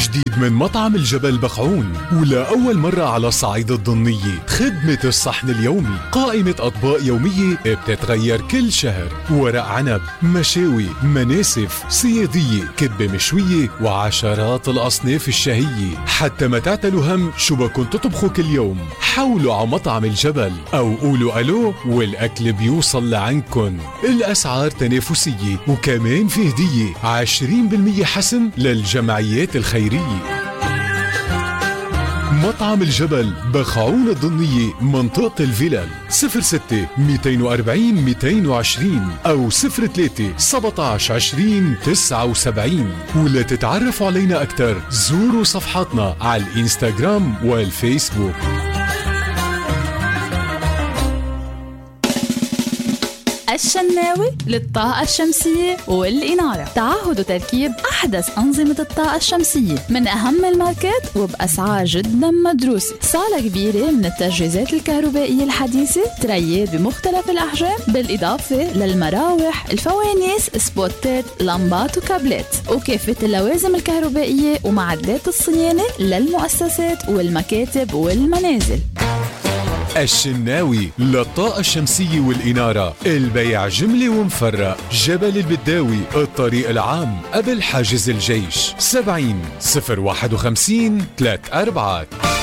جديد من مطعم الجبل بخعون، ولأول مرة على صعيد الضنية خدمة الصحن اليومي، قائمة أطباق يومية بتتغير كل شهر، ورق عنب، مشاوي، مناسف، صيادية، كبة مشوية، وعشرات الأصناف الشهية. حتى ما تعتلوا هم شو بكون تطبخوا كل يوم، حولوا على مطعم الجبل أو قولوا ألو والأكل بيوصل لعندكن. الأسعار تنافسية، وكمان في هدية 20% حسم للجمعيات الخيرية. مطعم الجبل بخعون الضنية، منطقة الفلل. 06-240-220 أو 03-17-20-79. ولا تتعرفوا علينا أكتر زوروا صفحاتنا على الإنستغرام والفيسبوك. الشناوي للطاقة الشمسية والإنارة، تعهد وتركيب أحدث أنظمة الطاقة الشمسية من أهم الماركات وبأسعار جدا مدروسة. صالة كبيرة من التجهيزات الكهربائية الحديثة، تريات بمختلف الأحجام، بالإضافة للمراوح، الفوانيس، سبوتات، لمبات وكابلات، وكافة اللوازم الكهربائية ومعدات الصيانة للمؤسسات والمكاتب والمنازل. الشناوي للطاقة الشمسية والإنارة، البيع جملة ومفرق، جبل البداوي، الطريق العام قبل حاجز الجيش. 70-051-3 4.